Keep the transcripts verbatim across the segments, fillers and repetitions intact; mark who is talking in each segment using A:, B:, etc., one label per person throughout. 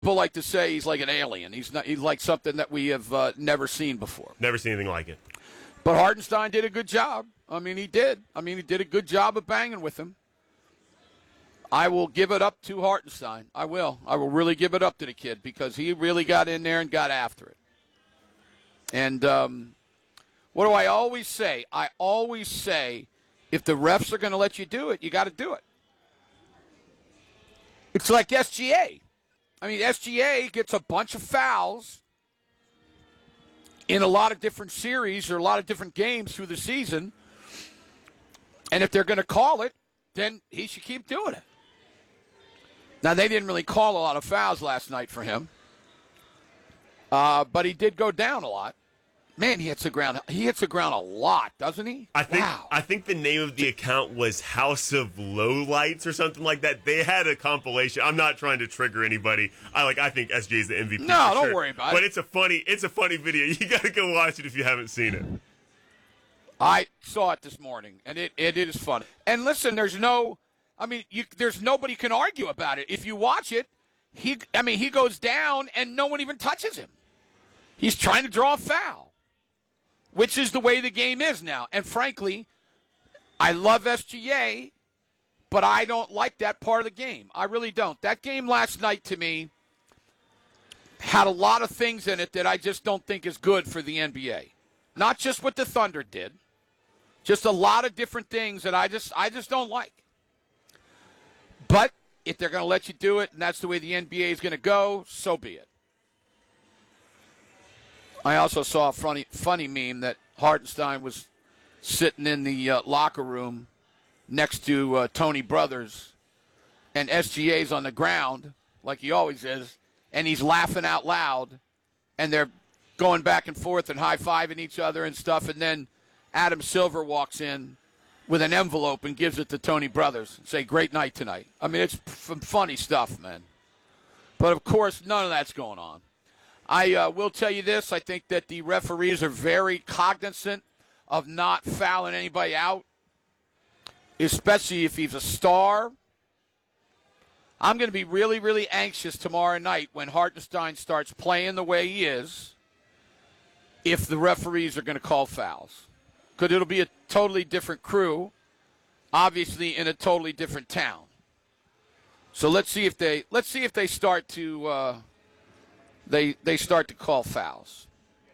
A: People like to say he's like an alien. He's not. He's like something that we have uh, never seen before.
B: Never seen anything like it.
A: But Hartenstein did a good job. I mean, he did. I mean, he did a good job of banging with him. I will give it up to Hartenstein. I will. I will really give it up to the kid because he really got in there and got after it. And um, what do I always say? I always say, if the refs are going to let you do it, you got to do it. It's like S G A. I mean, S G A gets a bunch of fouls in a lot of different series or a lot of different games through the season. And if they're going to call it, then he should keep doing it. Now, they didn't really call a lot of fouls last night for him. Uh, but he did go down a lot. Man, he hits the ground. He hits the ground a lot, doesn't he?
B: I think
A: wow.
B: I think the name of the account was House of Lowlights or something like that. They had a compilation. I'm not trying to trigger anybody. I like. I think S J is the M V P.
A: No,
B: for
A: don't
B: sure.
A: worry about
B: but
A: it.
B: But it's a funny. It's a funny video. You got to go watch it if you haven't seen it.
A: I saw it this morning, and it, it is fun. And listen, there's no. I mean, you, there's nobody can argue about it. If you watch it, he. I mean, he goes down, and no one even touches him. He's trying to draw a foul. Which is the way the game is now. And frankly, I love S G A, but I don't like that part of the game. I really don't. That game last night, to me, had a lot of things in it that I just don't think is good for the N B A. Not just what the Thunder did. Just a lot of different things that I just I just don't like. But if they're going to let you do it, and that's the way the N B A is going to go, so be it. I also saw a funny, funny meme that Hartenstein was sitting in the uh, locker room next to uh, Tony Brothers, and S G A's on the ground, like he always is, and he's laughing out loud, and they're going back and forth and high-fiving each other and stuff, and then Adam Silver walks in with an envelope and gives it to Tony Brothers and say, great night tonight. I mean, it's f- funny stuff, man. But, of course, none of that's going on. I uh, will tell you this. I think that the referees are very cognizant of not fouling anybody out, especially if he's a star. I'm going to be really, really anxious tomorrow night when Hartenstein starts playing the way he is if the referees are going to call fouls. Because it'll be a totally different crew, obviously in a totally different town. So let's see if they let's see if they start to uh, they they start to call fouls.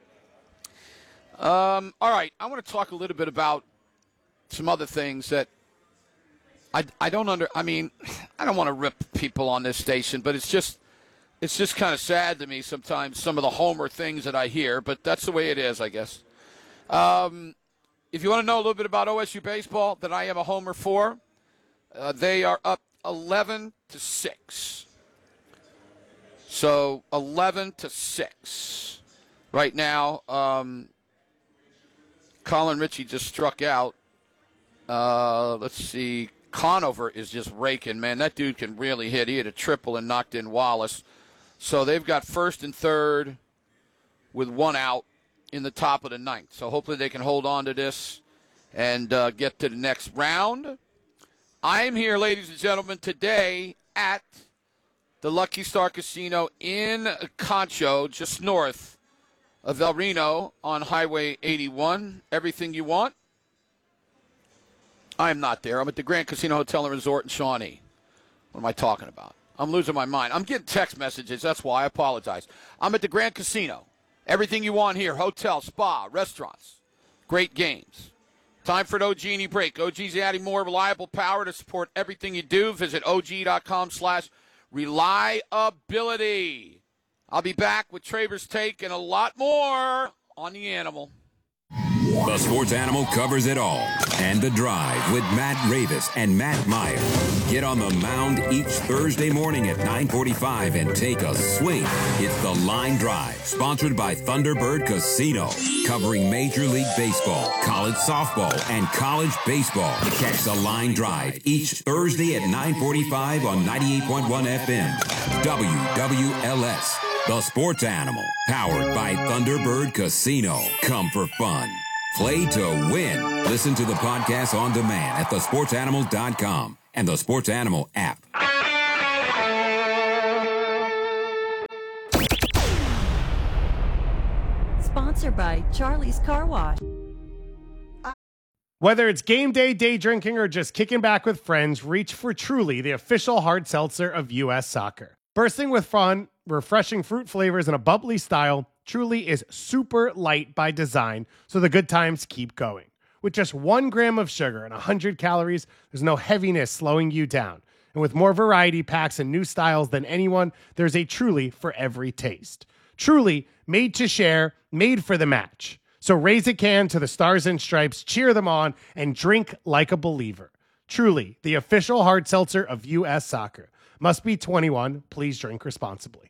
A: Um, all right, I want to talk a little bit about some other things that I, I don't under. I mean, I don't want to rip people on this station, but it's just it's just kind of sad to me sometimes some of the homer things that I hear. But that's the way it is, I guess. Um, if you want to know a little bit about O S U baseball, that I am a homer for, uh, they are up eleven to six. So eleven to six right now. Um, Colin Ritchie just struck out. Uh, let's see. Conover is just raking, man. That dude can really hit. He had a triple and knocked in Wallace. So they've got first and third with one out in the top of the ninth. So hopefully they can hold on to this and uh, get to the next round. I am here, ladies and gentlemen, today at the Lucky Star Casino in Concho, just north of El Reno on Highway eighty-one. Everything you want. I am not there. I'm at the Grand Casino Hotel and Resort in Shawnee. What am I talking about? I'm losing my mind. I'm getting text messages. That's why I apologize. I'm at the Grand Casino. Everything you want here. Hotel, spa, restaurants. Great games. Time for an O G and E break. O G's adding more reliable power to support everything you do. Visit Og.com slash reliability. I'll be back with Traver's Take and a lot more on the Animal.
C: The Sports Animal covers it all. And The Drive with Matt Ravis and Matt Meyer. Get on the mound each Thursday morning at nine forty-five and take a swing. It's The Line Drive, sponsored by Thunderbird Casino. Covering Major League Baseball, college softball, and college baseball. Catch The Line Drive each Thursday at nine forty-five on ninety-eight point one F M. W W L S. The Sports Animal, powered by Thunderbird Casino. Come for fun. Play to win. Listen to the podcast on demand at the sports animal dot com and the Sports Animal app.
D: Sponsored by Charlie's Car Wash.
E: Whether it's game day, day drinking, or just kicking back with friends, reach for Truly, the official hard seltzer of U S Soccer. Bursting with fun, refreshing fruit flavors, and a bubbly style, Truly is super light by design, so the good times keep going. With just one gram of sugar and one hundred calories, there's no heaviness slowing you down. And with more variety packs and new styles than anyone, there's a Truly for every taste. Truly, made to share, made for the match. So raise a can to the Stars and Stripes, cheer them on, and drink like a believer. Truly, the official hard seltzer of U S Soccer. Must be twenty-one. Please drink responsibly.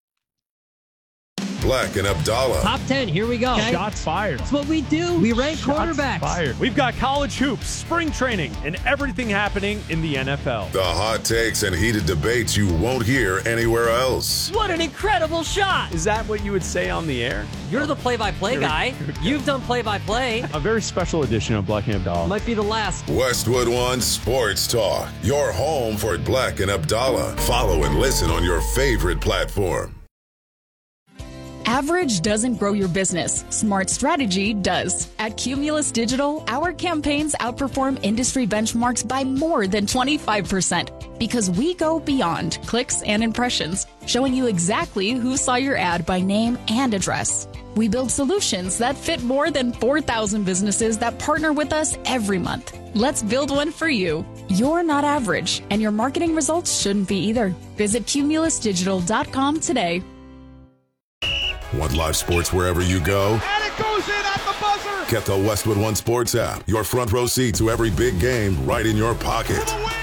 F: Black and Abdallah.
G: Top ten, here we go.
H: Okay. Shots fired.
G: That's what we do. We rank
H: Shots
G: quarterbacks.
H: Fired. We've got college hoops, spring training, and everything happening in the N F L.
F: The hot takes and heated debates you won't hear anywhere else.
G: What an incredible shot.
H: Is that what you would say on the air?
G: You're the play-by-play guy. You've done play-by-play.
H: A very special edition of Black and Abdallah.
G: Might be the last.
F: Westwood One Sports Talk. Your home for Black and Abdallah. Follow and listen on your favorite platform.
I: Average doesn't grow your business. Smart strategy does. At Cumulus Digital, our campaigns outperform industry benchmarks by more than twenty-five percent because we go beyond clicks and impressions, showing you exactly who saw your ad by name and address. We build solutions that fit more than four thousand businesses that partner with us every month. Let's build one for you. You're not average, and your marketing results shouldn't be either. Visit cumulus digital dot com today.
F: Want live sports wherever you go?
J: And it goes in at the buzzer!
F: Get the Westwood One Sports app. Your front row seat to every big game right in your pocket.
J: For the win!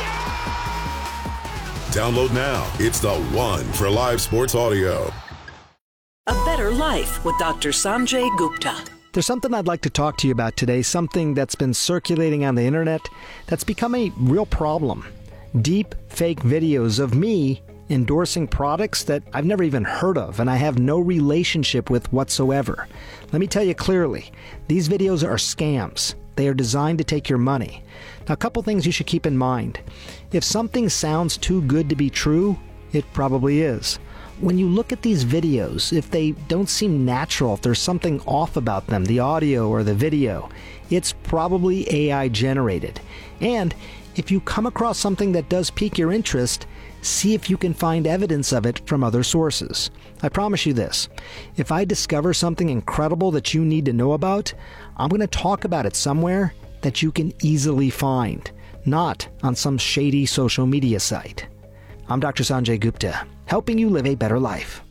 J: Yeah!
F: Download now. It's the one for live sports audio.
K: A Better Life with Doctor Sanjay Gupta.
L: There's something I'd like to talk to you about today, something that's been circulating on the internet that's become a real problem. Deep fake videos of me endorsing products that I've never even heard of and I have no relationship with whatsoever. Let me tell you clearly, these videos are scams. They are designed to take your money. Now, a couple things you should keep in mind. If something sounds too good to be true, it probably is. When you look at these videos, if they don't seem natural, if there's something off about them, the audio or the video, it's probably A I generated. And if you come across something that does pique your interest, see if you can find evidence of it from other sources. I promise you this, if I discover something incredible that you need to know about, I'm going to talk about it somewhere that you can easily find, not on some shady social media site. I'm Doctor Sanjay Gupta, helping you live a better life.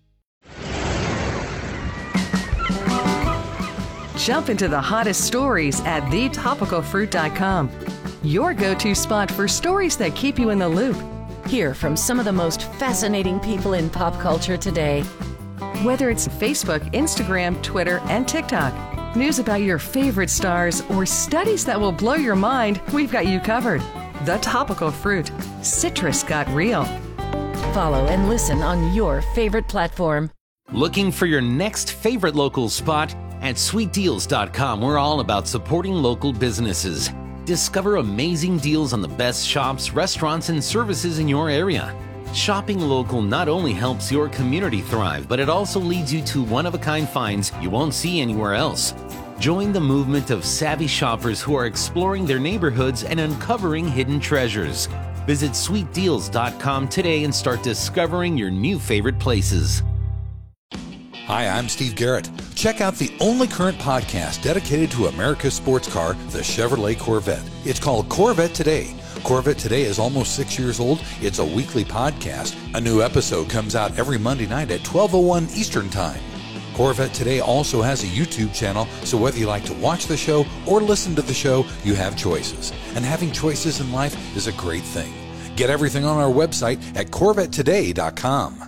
M: Jump into the hottest stories at the topical fruit dot com, your go-to spot for stories that keep you in the loop.
D: Hear from some of the most fascinating people in pop culture today.
M: Whether it's Facebook, Instagram, Twitter, and TikTok, news about your favorite stars, or studies that will blow your mind, we've got you covered. The Topical Fruit. Citrus got real.
D: Follow and listen on your favorite platform.
N: Looking for your next favorite local spot? At sweet deals dot com, we're all about supporting local businesses. Discover amazing deals on the best shops, restaurants, and services in your area. Shopping local not only helps your community thrive, but it also leads you to one-of-a-kind finds you won't see anywhere else. Join the movement of savvy shoppers who are exploring their neighborhoods and uncovering hidden treasures. Visit sweet deals dot com today and start discovering your new favorite places.
O: Hi, I'm Steve Garrett. Check out the only current podcast dedicated to America's sports car, the Chevrolet Corvette. It's called Corvette Today. Corvette Today is almost six years old. It's a weekly podcast. A new episode comes out every Monday night at twelve oh one Eastern Time. Corvette Today also has a YouTube channel, so whether you like to watch the show or listen to the show, you have choices. And having choices in life is a great thing. Get everything on our website at corvette today dot com.